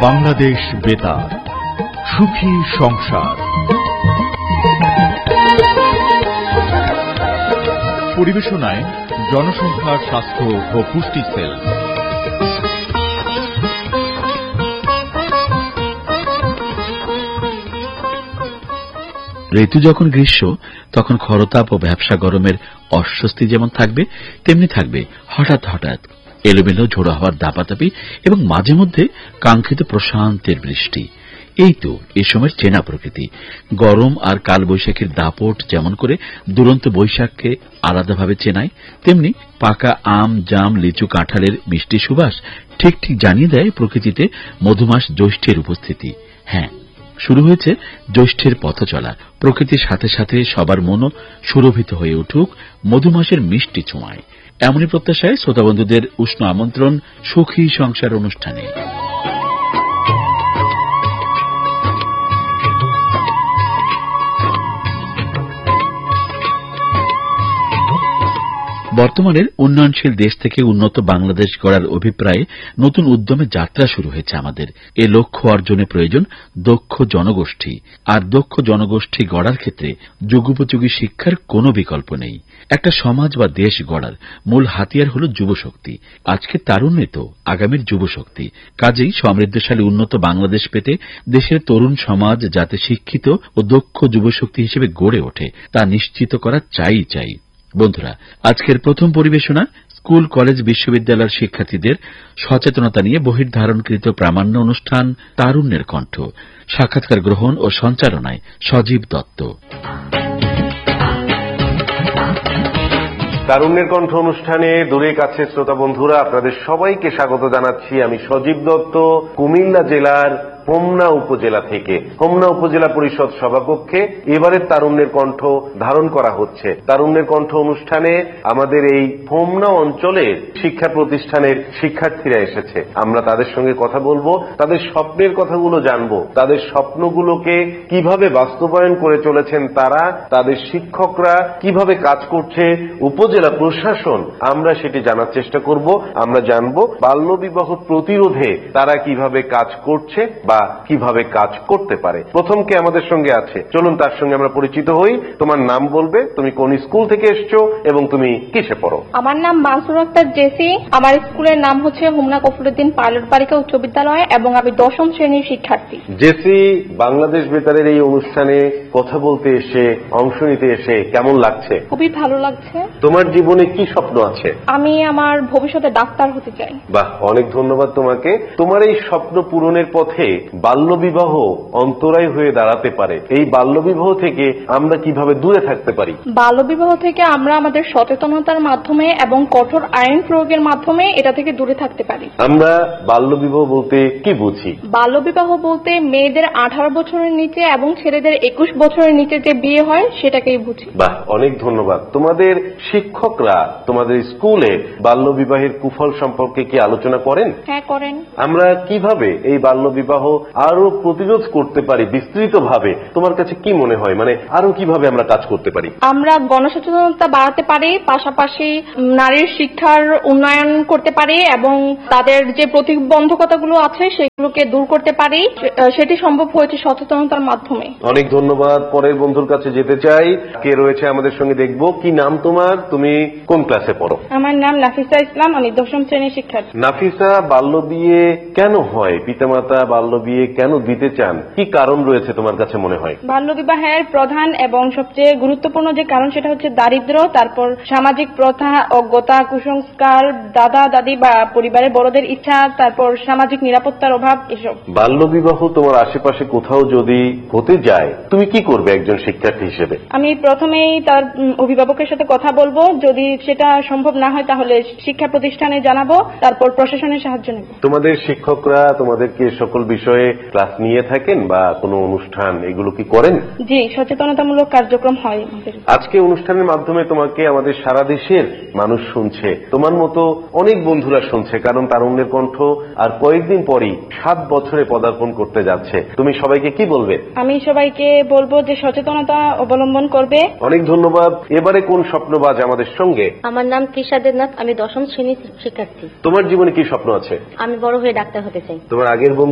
বাংলাদেশ বেতার সুখী সংসার। পরিবেশনায় জনসংখ্যা স্বাস্থ্য ও পুষ্টি সেল। ঋতু যখন গ্রীষ্ম, তখন খরতাপ ও ব্যবসা গরমের অস্বস্তি যেমন থাকবে, তেমনি থাকবে হঠাৎ হঠাৎ এলোমেলো ঝোড়ো হওয়ার দাপাদাপি এবং মাঝে মধ্যে কাঙ্ক্ষিত প্রশান্তের বৃষ্টি। এই তো এই সময়ের চেনা প্রকৃতি। গরম আর কালবৈশাখীর দাপট যেমন করে দুরন্ত বৈশাখকে আলাদাভাবে চেনায়, তেমনি পাকা আম, জাম, লিচু, কাঁঠালের মিষ্টি সুবাস ঠিক ঠিক জানিয়ে দেয় প্রকৃতিতে মধুমাস জ্যৈষ্ঠের উপস্থিতি। হ্যাঁ, শুরু হয়েছে জ্যৈষ্ঠের পথ চলা। প্রকৃতির সাথে সাথে সবার মনও সুরভিত হয়ে উঠুক মধুমাসের মিষ্টি ছোঁয়ায়। এমনই প্রত্যাশায় শ্রোতাবন্ধুদের উষ্ণ আমন্ত্রণ সুখী সংসার অনুষ্ঠানে। বর্তমানের উন্নয়নশীল দেশ থেকে উন্নত বাংলাদেশ গড়ার অভিপ্রায়ে নতুন উদ্যমে যাত্রা শুরু হয়েছে আমাদের। এ লক্ষ্য অর্জনে প্রয়োজন দক্ষ জনগোষ্ঠী, আর দক্ষ জনগোষ্ঠী গড়ার ক্ষেত্রে যুগোপযোগী শিক্ষার কোনো বিকল্প নেই। একটা সমাজ বা দেশ গড়ার মূল হাতিয়ার হল যুবশক্তি। আজকের তারুণ্যে তো আগামীর যুবশক্তি। কাজেই সমৃদ্ধশালী উন্নত বাংলাদেশ পেতে দেশের তরুণ সমাজ যাতে শিক্ষিত ও দক্ষ যুবশক্তি হিসেবে গড়ে ওঠে তা নিশ্চিত করা চাই। বন্ধুরা, আজকের প্রথম পরিবেশনা স্কুল, কলেজ, বিশ্ববিদ্যালয়ের শিক্ষার্থীদের সচেতনতা নিয়ে বহির্ধারণকৃত প্রামাণ্য অনুষ্ঠান তারুণ্যের কণ্ঠ। সাক্ষাৎকার গ্রহণ ও সঞ্চালনায় সজীব দত্ত। তারুণ্যের কণ্ঠ অনুষ্ঠানে দূরে কাছে শ্রোতা বন্ধুরা, আপনাদের সবাইকে স্বাগত জানাচ্ছি। আমি সজীব দত্ত, কুমিল্লা জেলার হোমনা উপজেলা থেকে। হোমনা উপজেলা পরিষদ সভাকক্ষে এবারের তারুণ্যের কণ্ঠ ধারণ করা হচ্ছে। তারুণ্যের কণ্ঠ অনুষ্ঠানে আমাদের এই হোমনা অঞ্চলের শিক্ষা প্রতিষ্ঠানের শিক্ষার্থীরা এসেছে। আমরা তাদের সঙ্গে কথা বলবো, তাদের স্বপ্নের কথাগুলো জানবো, তাদের স্বপ্নগুলোকে কিভাবে বাস্তবায়ন করে চলেছেন তারা, তাদের শিক্ষকরা কিভাবে কাজ করছে, উপজেলা প্রশাসন, আমরা সেটি জানার চেষ্টা করব। আমরা জানবো বাল্যবিবাহ প্রতিরোধে তারা কিভাবে কাজ করছে বা কিভাবে কাজ করতে পারে। প্রথম কে আমাদের সঙ্গে আছে, চলুন তার সঙ্গে আমরা পরিচিত হই। তোমার নাম বলবে, তুমি কোন স্কুল থেকে এসছো এবং তুমি কিসে পড়ো? আমার নাম মানসুর আক্তার জেসি। আমার স্কুলের নাম হচ্ছে হোমনা কফরুদ্দিন পাইলট বালিকা উচ্চ বিদ্যালয় এবং আমি 10ম শ্রেণীর শিক্ষার্থী। জেসি, বাংলাদেশ বেতারের এই অনুষ্ঠানে কথা বলতে এসে, অংশ নিতে এসে কেমন লাগছে? খুবই ভালো লাগছে। তোমার জীবনে কি স্বপ্ন আছে? আমি আমার ভবিষ্যতে ডাক্তার হতে চাই। বাহ, অনেক ধন্যবাদ তোমাকে। তোমার এই স্বপ্ন পূরণের পথে বাল্যবিবাহ অন্তরায় হয়ে দাঁড়াতে পারে। এই বাল্যবিবাহ থেকে আমরা কিভাবে দূরে থাকতে পারি? বাল্যবিবাহ থেকে আমরা আমাদের সচেতনতার মাধ্যমে এবং কঠোর আইন প্রয়োগের মাধ্যমে এটা থেকে দূরে থাকতে পারি। আমরা বাল্যবিবাহ বলতে কি বুঝি? বাল্যবিবাহ বলতে মেয়েদের 18 বছরের নিচে এবং ছেলেদের 21 বছরের নিচে যে বিয়ে হয় সেটাকেই বুঝি। বাহ, অনেক ধন্যবাদ। তোমাদের শিক্ষকরা তোমাদের স্কুলে বাল্যবিবাহের কুফল সম্পর্কে কি আলোচনা করেন? হ্যাঁ, করেন। আমরা কিভাবে এই বাল্যবিবাহ আরো প্রতিরোধ করতে পারি বিস্তৃতভাবে? তোমার কাছে কি মনে হয়, মানে আরো কিভাবে আমরা কাজ করতে পারি? আমরা গণসচেতনতা বাড়াতে পারি, পাশাপাশি নারীর শিক্ষার উন্নয়ন করতে পারি এবং তাদের যে প্রতিবন্ধকতাগুলো আছে সেগুলোকে দূর করতে পারি। সেটি সম্ভব হয়েছে সচেতনতার মাধ্যমে। অনেক ধন্যবাদ। পরের বন্ধুর কাছে যেতে চাই। কে রয়েছে আমাদের সঙ্গে দেখবো। কি নাম তোমার? তুমি কোন ক্লাসে পড়ো? আমার নাম নাফিসা ইসলাম, আমি 10ম শ্রেণীর শিক্ষার্থী। নাফিসা, বাল্য বিয়ে কেন হয়? পিতামাতা বাল্য বিয়ে কেন দিতে চান? কি কারণ রয়েছে তোমার কাছে মনে হয়? বাল্যবিবাহের প্রধান এবং সবচেয়ে গুরুত্বপূর্ণ যে কারণ সেটা হচ্ছে দারিদ্র্য, তারপর সামাজিক প্রথা, অজ্ঞতা, কুসংস্কার, দাদা দাদি বা পরিবারের বড়দের ইচ্ছা, তারপর সামাজিক নিরাপত্তার অভাব, এসব। বাল্যবিবাহ তোমার আশেপাশে কোথাও যদি হতে যায়, তুমি কি করবে একজন শিক্ষার্থী হিসেবে? আমি প্রথমেই তার অভিভাবকের সাথে কথা বলবো। যদি সেটা সম্ভব না হয় তাহলে শিক্ষা প্রতিষ্ঠানে জানাবো, তারপর প্রশাসনের সাহায্য নেব। তোমাদের শিক্ষকরা তোমাদেরকে সকল বিষয়ে ক্লাস নিয়ে থাকেন বা কোনো অনুষ্ঠান এগুলো কি করেন? জি, সচেতনতামূলক কার্যক্রম হয় আমাদের। আজকে অনুষ্ঠানের মাধ্যমে তোমাকে আমাদের সারা দেশের মানুষ শুনছে, তোমার মতো অনেক বন্ধুরা শুনছে, কারণ তারুণ্যের কণ্ঠ আর কয়েকদিন পরই 7 বছরে পদার্পণ করতে যাচ্ছে। তুমি সবাইকে কি বলবে? আমি সবাইকে বলবো যে সচেতনতা অবলম্বন করবে। অনেক ধন্যবাদ। এবারে কোন স্বপ্নবাজ আমাদের সঙ্গে? আমার নাম তৃষা দেবনাথ, আমি 10ম শ্রেণীর শিক্ষার্থী। তোমার জীবনে কি স্বপ্ন আছে? আমি বড় হয়ে ডাক্তার হতে চাই। তোমার আগের বন্ধু ডাক্তার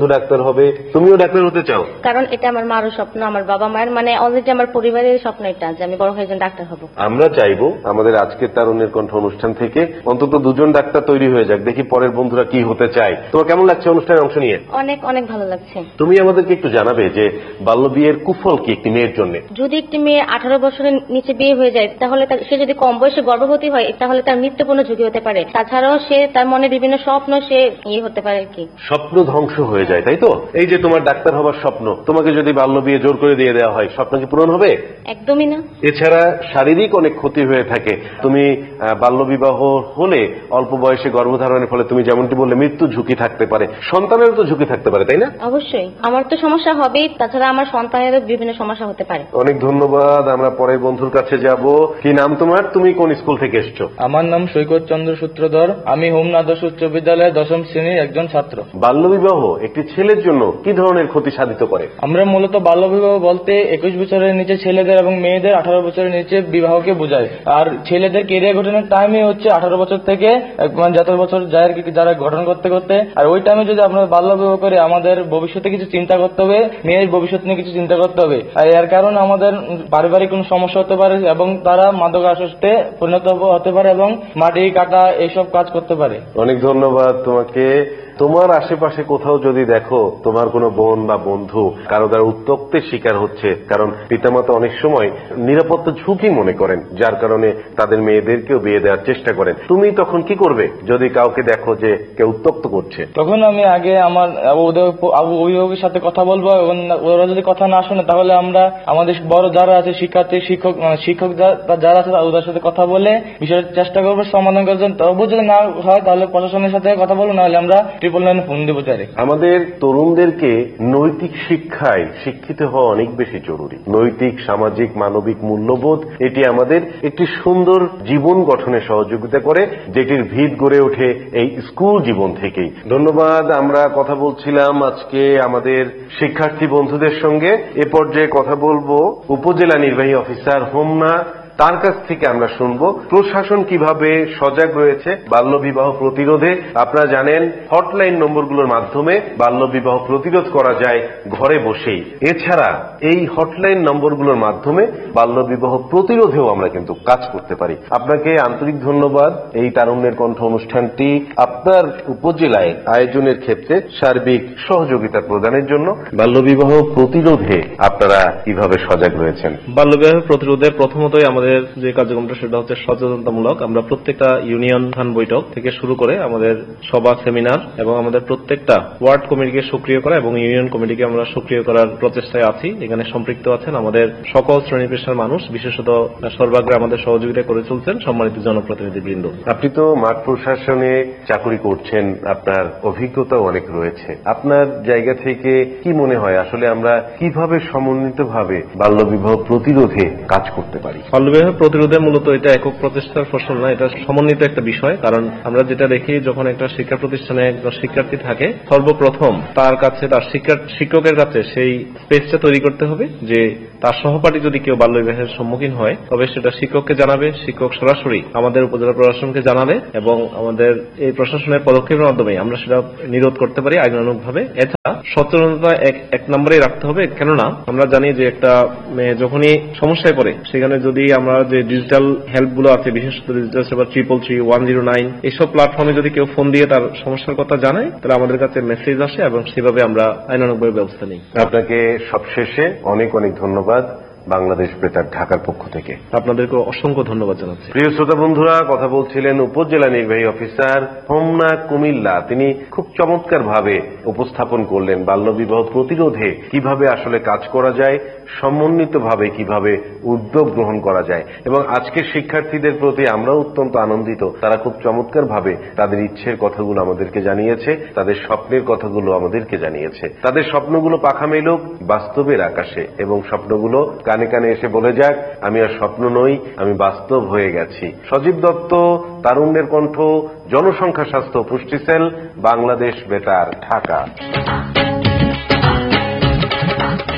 হবে। তুমিও ডাক্তার হতে চাও? কারণ এটা আমার মারও স্বপ্ন, আমার বাবা মায়ের, মানে অলরেডি আমার পরিবারের স্বপ্ন এটা যে আমি বড় হয়ে একজন ডাক্তার হব। আমরা চাইবো আমাদের আজকের তারুণ্যের কণ্ঠ অনুষ্ঠান থেকে অন্তত দুজন ডাক্তার তৈরি হয়ে যাক, দেখি পরের বন্ধুরা কি হতে চায়। তোমার কেমন লাগছে অনুষ্ঠানে অংশ নিয়ে? অনেক অনেক ভালো লাগছে। তুমি আমাদেরকে একটু জানাবে যে বাল্য বিয়ের কুফল কি একটি মেয়ের জন্য? যদি একটি মেয়ে 18 বছরের নিচে বিয়ে হয়ে যায় তাহলে সে যদি কম বয়সে গর্ভবতী হয় তাহলে তার মৃত্যুপূর্ণ ঝুঁকি হতে পারে। তাছাড়াও সে তার মনে বিভিন্ন স্বপ্ন সে হতে পারে আর কি, স্বপ্ন ধ্বংস হয়ে যায়, তাই তো? এই যে তোমার ডাক্তার হবার স্বপ্ন, তোমাকে যদি বাল্য বিয়ে জোর করে দিয়ে দেওয়া হয়, স্বপ্ন কি পূরণ হবে? একদমই না। এছাড়া শারীরিক অনেক ক্ষতি হয়ে থাকে। তুমি বাল্য বিবাহ হলে অল্প বয়সে গর্ভধারণের ফলে তুমি যেমনটি বললে মৃত্যু ঝুঁকি থাকতে পারে, সন্তানেরও তো ঝুঁকি থাকতে পারে, তাই না? অবশ্যই, আমার তো সমস্যা হবেই, তাছাড়া আমার সন্তানেরও বিভিন্ন সমস্যা হতে পারে। অনেক ধন্যবাদ। আমরা পরের বন্ধুর কাছে যাব। কি নাম তোমার? তুমি কোন স্কুল থেকে এসছো? আমার নাম সৈকত চন্দ্র সূত্রধর। আমি হোমনা আদর্শ উচ্চ বিদ্যালয়ের ১০ম শ্রেণীর একজন ছাত্র। বাল্যবিবাহ একটি ছেলের জন্য কি ধরনের ক্ষতি সাধিত করে? আমরা মূলত বাল্যবিবাহ বলতে 21 বছরের নিচে ছেলেদের এবং মেয়েদের 18 বছরের নিচে বিবাহকে বোঝায়। আর ছেলেদের কেরিয়ার গঠনের টাইমে হচ্ছে 18 বছর থেকে যত বছর যায় আর কি, যারা গঠন করতে করতে। আর ওই টাইমে যদি আমরা বাল্যবিবাহ করে আমাদের ভবিষ্যতে কিছু চিন্তা করতে হবে, মেয়ের ভবিষ্যৎ নিয়ে কিছু চিন্তা করতে হবে। আর এর কারণে আমাদের পারিবারিক কোনো সমস্যা হতে পারে এবং তারা মাদকাসক্তে পরিণত হতে পারে এবং মাটি কাটা এইসব কাজ করতে পারে। অনেক ধন্যবাদ তোমাকে। তোমার আশেপাশে কোথাও যদি দেখো তোমার কোনো বোন বা বন্ধু কারো দ্বারা উত্ত্যক্তের শিকার হচ্ছে, কারণ পিতামাতা অনেক সময় নিরাপত্তা ঝুঁকি মনে করেন, যার কারণে তাদের মেয়েদেরকেও বিয়ে দেওয়ার চেষ্টা করেন, তুমি তখন কি করবে যদি কাউকে দেখো যে কেউ উত্ত্যক্ত করছে? তখন আমি আগে আমার অভিভাবকের সাথে কথা বলবো এবং ওরা যদি কথা না শোনে তাহলে আমরা আমাদের বড় যারা আছে শিক্ষার্থী শিক্ষক যারা আছে ওদের সাথে কথা বলে বিষয়টা চেষ্টা করবো সমাধান করার জন্য। তবু যদি না হয় তাহলে প্রশাসনের সাথে কথা বলবো, নাহলে আমরা 999 ফোন দেবো। আমাদের তরুণদেরকে নৈতিক শিক্ষায় শিক্ষিত হওয়া অনেক বেশি জরুরি। নৈতিক, সামাজিক, মানবিক মূল্যবোধ এটি আমাদের একটি সুন্দর জীবন গঠনে সহযোগিতা করে, যেটির ভিত গড়ে ওঠে এই স্কুল জীবন থেকেই। ধন্যবাদ। আমরা কথা বলছিলাম আজকে আমাদের শিক্ষার্থী বন্ধুদের সঙ্গে। এ পর্যায়ে কথা বলবো উপজেলা নির্বাহী অফিসার হোমনা, তার কাছ থেকে আমরা শুনবো প্রশাসন কিভাবে সজাগ রয়েছে বাল্যবিবাহ প্রতিরোধে। আপনারা জানেন হটলাইন নম্বরগুলোর মাধ্যমে বাল্যবিবাহ প্রতিরোধ করা যায় ঘরে বসেই। এছাড়া এই হটলাইন নম্বরগুলোর মাধ্যমে বাল্যবিবাহ প্রতিরোধেও আমরা কিন্তু কাজ করতে পারি। আপনাকে আন্তরিক ধন্যবাদ এই তারুণ্যের কণ্ঠ অনুষ্ঠানটি আপনার উপজেলায় আয়োজনের ক্ষেত্রে সার্বিক সহযোগিতা প্রদানের জন্য। বাল্যবিবাহ প্রতিরোধে আপনারা কিভাবে সজাগ রয়েছেন? বাল্যবিবাহ প্রতিরোধে প্রথমতই আমাদের যে কার্যক্রমটা সেটা হচ্ছে সচেতনতামূলক। আমরা প্রত্যেকটা ইউনিয়ন ধান বৈঠক থেকে শুরু করে আমাদের সভা, সেমিনার এবং আমাদের প্রত্যেকটা ওয়ার্ড কমিটিকে সক্রিয় করা এবং ইউনিয়ন কমিটিকে আমরা সক্রিয় করার প্রচেষ্টায় আছি। এখানে সম্পৃক্ত আছেন আমাদের সকল শ্রেণী পেশার মানুষ, বিশেষত সর্বাগ্রে আমাদের সহযোগিতা করে চলছেন সম্মানিত জনপ্রতিনিধিবৃন্দ। আপনি তো মাঠ প্রশাসনে চাকরি করছেন, আপনার অভিজ্ঞতাও অনেক রয়েছে। আপনার জায়গা থেকে কি মনে হয় আসলে আমরা কিভাবে সমন্বিতভাবে বাল্যবিবাহ প্রতিরোধে কাজ করতে পারি? বাল্যবিবাহ প্রতিরোধে মূলত এটা একক প্রচেষ্টার ফসল না, এটা সমন্বিত একটা বিষয়। কারণ আমরা যেটা দেখি যখন একটা শিক্ষা প্রতিষ্ঠানে একজন শিক্ষার্থী থাকে, সর্বপ্রথম তার কাছে তার শিক্ষকের কাছে সেই স্পেসটা তৈরি করতে হবে যে তার সহপাঠী যদি কেউ বাল্যবিবাহের সম্মুখীন হয় তবে সেটা শিক্ষককে জানাবে, শিক্ষক সরাসরি আমাদের উপজেলা প্রশাসনকে জানাবে এবং আমাদের এই প্রশাসনের পদক্ষেপের মাধ্যমে আমরা সেটা নিরোধ করতে পারি আইনানুগভাবে। এছাড়া সচেতনতা এক নম্বরে রাখতে হবে, কেননা আমরা জানি যে একটা মেয়ে যখনই সমস্যায় পড়ে সেখানে যদি আমরা যে ডিজিটাল হেল্প গুলো আছে, বিশেষত ডিজিটাল সেবা 333, 109 এইসব প্ল্যাটফর্মে যদি কেউ ফোন দিয়ে তার সমস্যার কথা জানায় তাহলে আমাদের কাছে মেসেজ আসে এবং সেভাবে আমরা আইনানুগভাবে ব্যবস্থা নিই। আপনাকে সবশেষে অনেক অনেক ধন্যবাদ বাংলাদেশ বেতার ঢাকার পক্ষ থেকে। আপনাদেরকে অসংখ্য ধন্যবাদ জানাচ্ছি। প্রিয় শ্রোতা বন্ধুরা, কথা বলছিলেন উপজেলা নির্বাহী অফিসার হোমনা কুমিল্লা। তিনি খুব চমৎকার ভাবে উপস্থাপন করলেন বাল্যবিবাহ প্রতিরোধে কিভাবে আসলে কাজ করা যায়, সমন্বিতভাবে কিভাবে উদ্যোগ গ্রহণ করা যায়। এবং আজকের শিক্ষার্থীদের প্রতি আমরা অত্যন্ত আনন্দিত, তারা খুব চমৎকার ভাবে তাদের ইচ্ছের কথাগুলো আমাদেরকে জানিয়েছে, তাদের স্বপ্নের কথাগুলো আমাদেরকে জানিয়েছে। তাদের স্বপ্নগুলো পাখা মেলুক বাস্তবের আকাশে এবং স্বপ্নগুলো কানে কানে এসে বলে যাক, আমি আর স্বপ্ন নই, আমি বাস্তব হয়ে গেছি। সজীব দত্ত, তারুণ্যের কণ্ঠ, জনসংখ্যা স্বাস্থ্য পুষ্টি সেল, বাংলাদেশ বেতার, ঢাকা।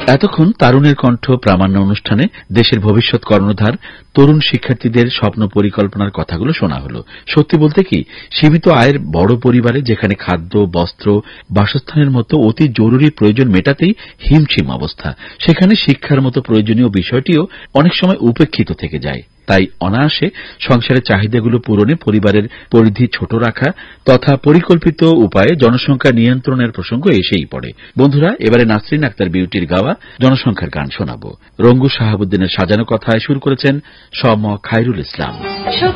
এতক্ষণ তারুণের কণ্ঠ প্রামাণ্য অনুষ্ঠানে দেশের ভবিষ্যৎ কর্ণধার তরুণ শিক্ষার্থীদের স্বপ্ন পরিকল্পনার কথাগুলো শোনা হল। সত্যি বলতে কি, সীমিত আয়ের বড় পরিবারে যেখানে খাদ্য, বস্ত্র, বাসস্থানের মতো অতি জরুরি প্রয়োজন মেটাতেই হিমশিম অবস্থা, সেখানে শিক্ষার মতো প্রয়োজনীয় বিষয়টিও অনেক সময় উপেক্ষিত থেকে যায়। তাই অনায়াসে সংসারের চাহিদাগুলো পূরণে পরিবারের পরিধি ছোট রাখা তথা পরিকল্পিত উপায়ে জনসংখ্যা নিয়ন্ত্রণের প্রসঙ্গ এসেই পড়ে। বন্ধুরা, এবারে নাসরিন আক্তার বিউটির গাওয়া জনসংখ্যার গান শোনাব। রঙ্গু শাহাবুদ্দিনের সাজানো কথায় সুর করেছেন সৌম্য খায়রুল ইসলাম।